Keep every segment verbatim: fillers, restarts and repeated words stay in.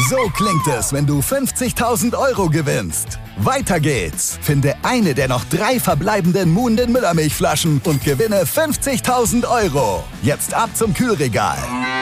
So klingt es, wenn du fünfzigtausend Euro gewinnst. Weiter geht's. Finde eine der noch drei verbleibenden Moon den Müllermilchflaschen und gewinne fünfzigtausend Euro. Jetzt ab zum Kühlregal.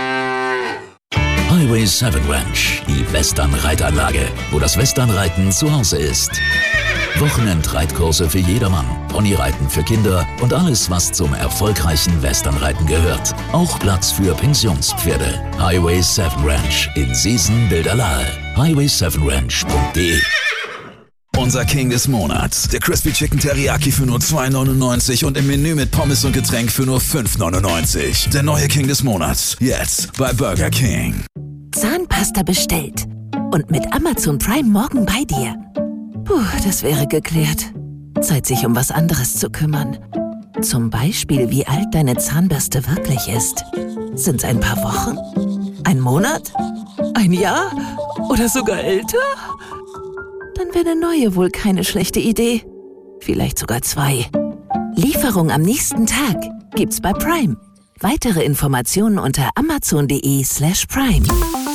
Highway sieben Ranch, die Western-Reitanlage, wo das Westernreiten zu Hause ist. Wochenendreitkurse für jedermann, Ponyreiten für Kinder und alles, was zum erfolgreichen Westernreiten gehört. Auch Platz für Pensionspferde. Highway sieben Ranch in Seesen-Bilderlahe. highway sieben ranch punkt de. Unser King des Monats. Der Crispy Chicken Teriyaki für nur zwei neunundneunzig und im Menü mit Pommes und Getränk für nur fünf neunundneunzig. Der neue King des Monats. Jetzt bei Burger King. Zahnpasta bestellt. Und mit Amazon Prime morgen bei dir. Puh, das wäre geklärt. Zeit, sich um was anderes zu kümmern. Zum Beispiel, wie alt deine Zahnbürste wirklich ist. Sind's ein paar Wochen? Ein Monat? Ein Jahr? Oder sogar älter? Dann wäre eine neue wohl keine schlechte Idee. Vielleicht sogar zwei. Lieferung am nächsten Tag gibt's bei Prime. Weitere Informationen unter amazon.de slash prime.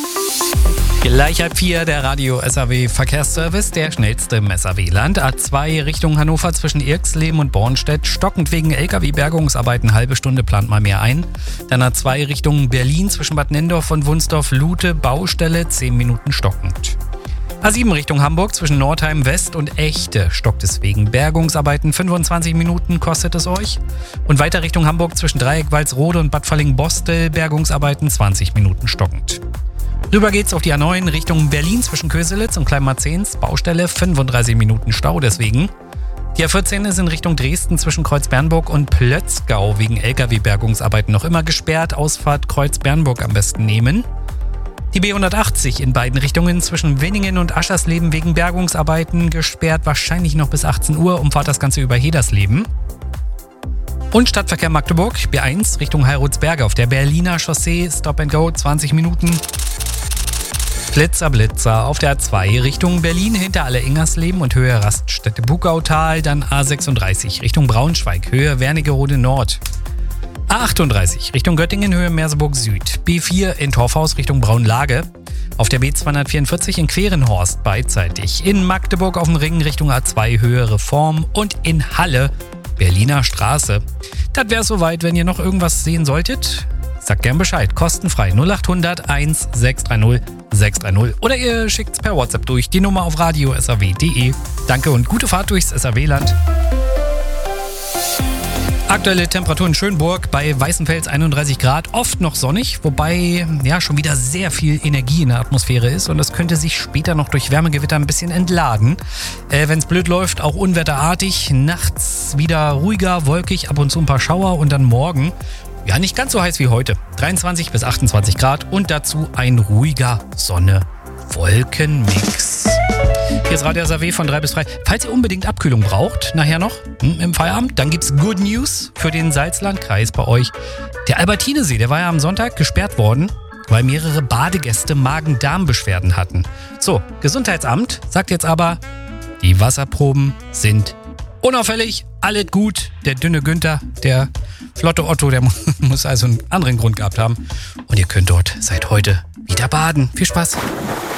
Gleich halb vier, der Radio S R W Verkehrsservice, der schnellste im S R W-Land. A zwei Richtung Hannover zwischen Irxleben und Bornstedt, stockend wegen L K W-Bergungsarbeiten, halbe Stunde, plant mal mehr ein. Dann A zwei Richtung Berlin zwischen Bad Nenndorf und Wunsdorf-Lute, Baustelle, zehn Minuten stockend. A sieben Richtung Hamburg zwischen Nordheim West und Echte, stockt es wegen Bergungsarbeiten, fünfundzwanzig Minuten kostet es euch. Und weiter Richtung Hamburg zwischen Dreieck Walsrode und Bad Falling-Bostel, Bergungsarbeiten, zwanzig Minuten stockend. Rüber geht's auf die A neun Richtung Berlin zwischen Köselitz und Kleinmarzens, Baustelle, fünfunddreißig Minuten Stau deswegen. Die A vierzehn ist in Richtung Dresden zwischen Kreuz-Bernburg und Plötzgau wegen L K W-Bergungsarbeiten noch immer gesperrt, Ausfahrt Kreuz-Bernburg am besten nehmen. Die B hundertachtzig in beiden Richtungen zwischen Winningen und Aschersleben wegen Bergungsarbeiten gesperrt, wahrscheinlich noch bis achtzehn Uhr, umfahrt das Ganze über Hedersleben. Und Stadtverkehr Magdeburg, B eins Richtung Heilrootsberge auf der Berliner Chaussee, Stop and Go, zwanzig Minuten. Blitzer, Blitzer auf der A zwei Richtung Berlin hinter Alle-Ingersleben und Höhe Raststätte-Bugautal, dann A sechsunddreißig Richtung Braunschweig, Höhe Wernigerode Nord. A achtunddreißig Richtung Göttingen, Höhe Merseburg Süd. B vier in Torfhaus Richtung Braunlage. Auf der B zweihundertvierundvierzig in Querenhorst beidseitig. In Magdeburg auf dem Ring Richtung A zwei Höhe Reform und in Halle Berliner Straße. Das wäre soweit, wenn ihr noch irgendwas sehen solltet. Sagt gern Bescheid, kostenfrei null achthundert eins sechs drei null sechs drei null oder ihr schickt's per WhatsApp durch, die Nummer auf radio s r w punkt de. Danke und gute Fahrt durchs S R W-Land. Aktuelle Temperatur in Schönburg bei Weißenfels einunddreißig Grad, oft noch sonnig, wobei ja schon wieder sehr viel Energie in der Atmosphäre ist und das könnte sich später noch durch Wärmegewitter ein bisschen entladen. Äh, Wenn es blöd läuft, auch unwetterartig, nachts wieder ruhiger, wolkig, ab und zu ein paar Schauer und dann morgen ja nicht ganz so heiß wie heute, dreiundzwanzig bis achtundzwanzig Grad und dazu ein ruhiger Sonne-Wolken-Mix. Hier ist Radio S R W von drei bis drei. Falls ihr unbedingt Abkühlung braucht, nachher noch hm, im Feierabend, dann gibt's Good News für den Salzlandkreis bei euch. Der Albertinesee, der war ja am Sonntag gesperrt worden, weil mehrere Badegäste Magen-Darm-Beschwerden hatten. So, Gesundheitsamt sagt jetzt aber, die Wasserproben sind unauffällig, alles gut. Der dünne Günther, der flotte Otto, der muss also einen anderen Grund gehabt haben. Und ihr könnt dort seit heute wieder baden. Viel Spaß!